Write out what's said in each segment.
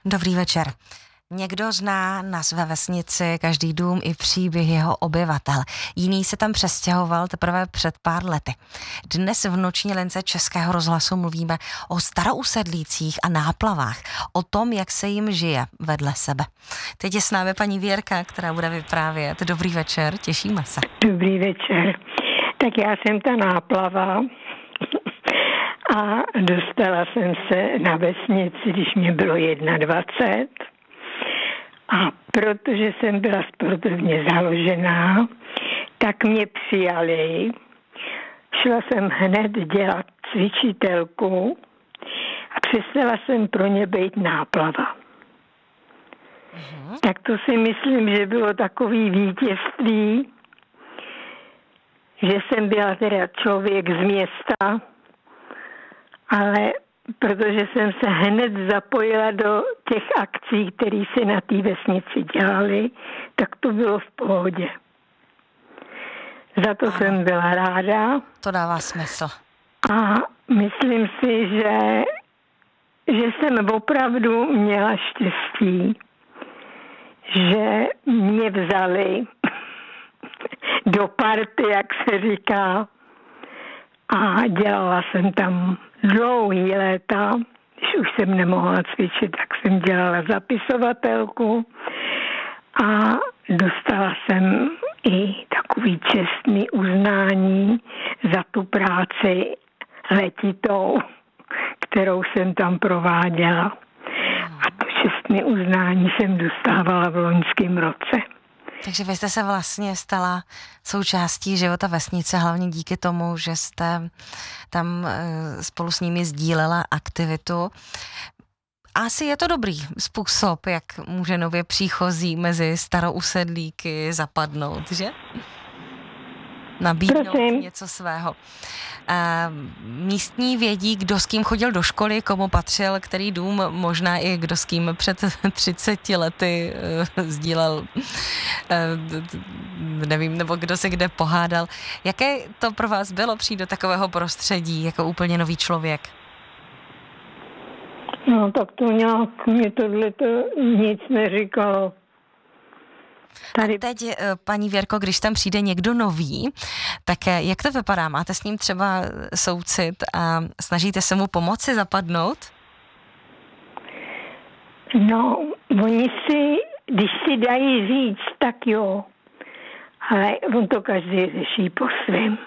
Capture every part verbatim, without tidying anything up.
Dobrý večer. Někdo zná na své vesnici každý dům i příběh jeho obyvatel. Jiný se tam přestěhoval teprve před pár lety. Dnes v noční lince Českého rozhlasu mluvíme o starousedlících a náplavách, o tom, jak se jim žije vedle sebe. Teď je s námi paní Věrka, která bude vyprávět. Dobrý večer, těšíme se. Dobrý večer. Tak já jsem ta náplava a dostala jsem se na vesnici, když mě bylo dvacet jedna. A protože jsem byla sportovně založená, tak mě přijali. Šla jsem hned dělat cvičitelku a přestala jsem pro ně být náplava. Uh-huh. Tak to si myslím, že bylo takový vítězství, že jsem byla teda člověk z města, ale protože jsem se hned zapojila do těch akcí, které se na té vesnici dělaly, tak to bylo v pohodě. Za to ano. Jsem byla ráda. To dává smysl. A myslím si, že, že jsem opravdu měla štěstí, že mě vzali do party, jak se říká, a dělala jsem tam dlouhý léta. Když už jsem nemohla cvičit, tak jsem dělala zapisovatelku a dostala jsem i takový čestný uznání za tu práci letitou, kterou jsem tam prováděla. A to čestné uznání jsem dostávala v loňském roce. Takže vy jste se vlastně stala součástí života vesnice, hlavně díky tomu, že jste tam spolu s nimi sdílela aktivitu. Asi je to dobrý způsob, jak může nově příchozí mezi starousedlíky zapadnout, že? Nabídnout Prosím. něco svého. A místní vědí, kdo s kým chodil do školy, komu patřil, který dům, možná i kdo s kým před třiceti lety uh, sdílel, uh, nevím, nebo kdo se kde pohádal. Jaké to pro vás bylo přijít do takového prostředí, jako úplně nový člověk? No tak to nějak, mě tohleto nic neříkalo. Tady. A teď, paní Věrko, když tam přijde někdo nový, tak jak to vypadá? Máte s ním třeba soucit a snažíte se mu pomoci zapadnout? No, oni si, když si dají říct, tak jo, ale on to každý řeší po svém.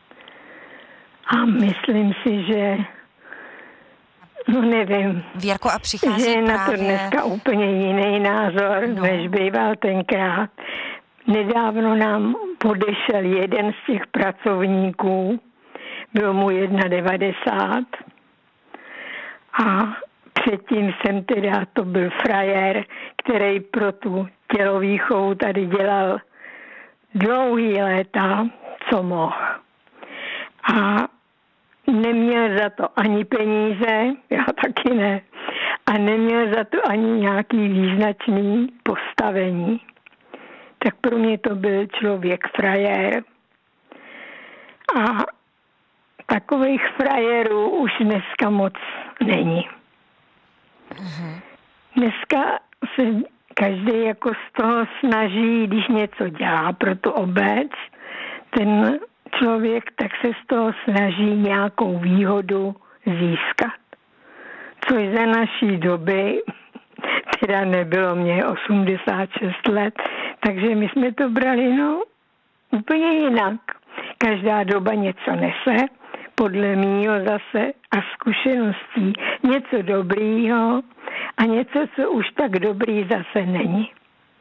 A myslím si, že no nevím. Věrko, a přichází že je právě... na to dneska úplně jiný názor, no. než býval tenkrát. Nedávno nám podešel jeden z těch pracovníků, bylo mu devadesát jedna a předtím jsem teda, to byl frajer, který pro tu tělovýchovu tady dělal dlouhý léta, co mohl. A neměl za to ani peníze, já taky ne, a neměl za to ani nějaký význačný postavení. Tak pro mě to byl člověk frajer. A takových frajerů už dneska moc není. Uh-huh. Dneska se každý jako z toho snaží, když něco dělá pro tu obec, ten člověk tak se z toho snaží nějakou výhodu získat. Což za naší doby, teda nebylo mě osmdesát šest let, takže my jsme to brali no úplně jinak. Každá doba něco nese, podle mýho zase a zkušeností něco dobrýho a něco, co už tak dobrý zase není.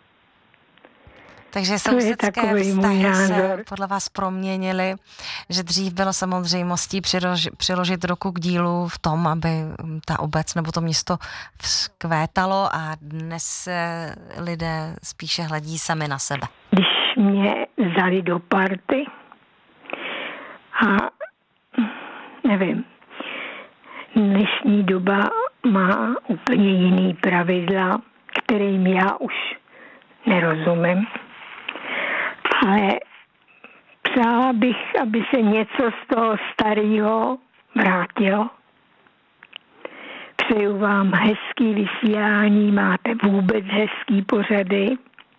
Takže sousedské vztahy se podle vás proměnily, že dřív bylo samozřejmostí přilož, přiložit ruku k dílu v tom, aby ta obec nebo to město vzkvétalo a dnes se lidé spíše hledí sami na sebe. Když mě vzali do party a nevím, dnešní doba má úplně jiný pravidla, kterým já už nerozumím. Ale přála bych, aby se něco z toho starého vrátilo. přeju vám hezký vysílání, máte vůbec hezký pořady.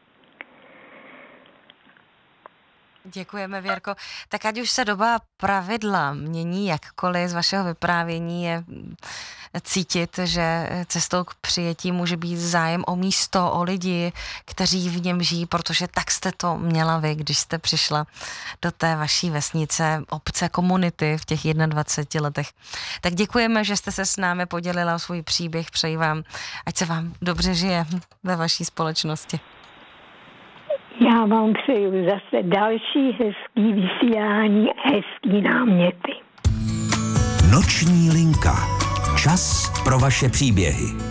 Děkujeme, Věrko. Tak ať už se doba pravidla mění jakkoliv, z vašeho vyprávění je cítit, že cestou k přijetí může být zájem o místo, o lidi, kteří v něm žijí, protože tak jste to měla vy, když jste přišla do té vaší vesnice, obce, komunity v těch dvaceti jedné letech. Tak děkujeme, že jste se s námi podělila o svůj příběh. Přeji vám, ať se vám dobře žije ve vaší společnosti. Já vám přeju zase další hezký vysílání, hezký náměty. Noční linka. Čas pro vaše příběhy.